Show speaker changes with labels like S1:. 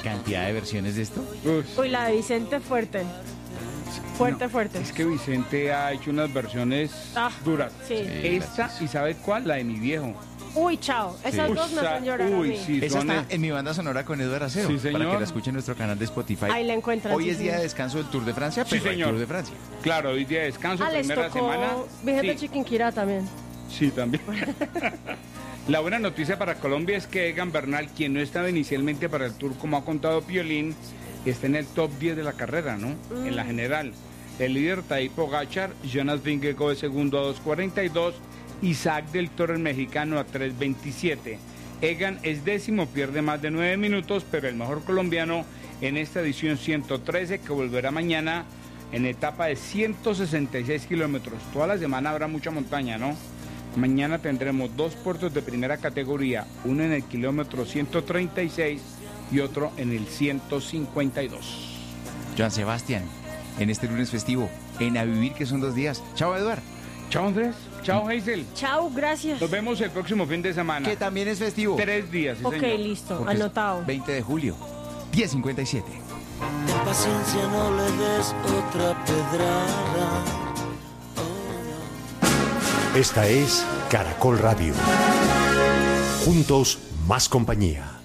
S1: cantidad de versiones de esto.
S2: Uy, la de Vicente fuerte. Fuerte,
S3: No,
S2: fuerte.
S3: Es que Vicente ha hecho unas versiones duras.
S2: Sí.
S3: Esta, ¿y sabe cuál? La de Mi Viejo.
S2: Uy, chao. Esas
S1: Sí.
S2: dos me hacen llorar a
S3: Uy,
S2: mí.
S3: sí,
S1: Esa
S3: son
S1: está en mi banda sonora con Eduardo Acero.
S3: Sí, señor.
S1: Para que la escuchen en nuestro canal de Spotify.
S2: Ahí la encuentran.
S1: Hoy
S2: sí,
S1: es día de
S2: señor.
S1: descanso del Tour de Francia,
S3: Sí,
S1: pero hay
S3: señor.
S1: Tour de Francia.
S3: Claro, hoy día de descanso,
S2: Les
S3: primera
S2: tocó
S3: semana.
S2: Vigente
S3: Sí.
S2: Chiquinquirá también.
S3: Sí, también. La buena noticia para Colombia es que Egan Bernal, quien no estaba inicialmente para el Tour, como ha contado Piolín, está en el top 10 de la carrera, ¿no? En la general. El líder Tadej Pogačar, Jonas Vingegaard de segundo a 2.42, Isaac del Toro, el mexicano, a 3.27. Egan es décimo, pierde más de 9 minutos, pero el mejor colombiano en esta edición 113, que volverá mañana en etapa de 166 kilómetros. Toda la semana habrá mucha montaña, ¿no? Mañana tendremos 2 puertos de primera categoría, uno en el kilómetro 136 y otro en el 152.
S1: Joan Sebastián, en este lunes festivo, en A Vivir, que son 2 días. Chao, Eduardo.
S3: Chao, Andrés. Chao, Hazel.
S2: Chao, gracias.
S3: Nos vemos el próximo fin de semana.
S1: Que también es festivo.
S3: 3 días, sí,
S2: Ok,
S3: señor.
S2: listo.
S1: Porque es
S2: Anotado.
S1: 20 de julio, 10:57.
S4: De paciencia no le des otra pedrada.
S5: Esta es Caracol Radio. Juntos, más compañía.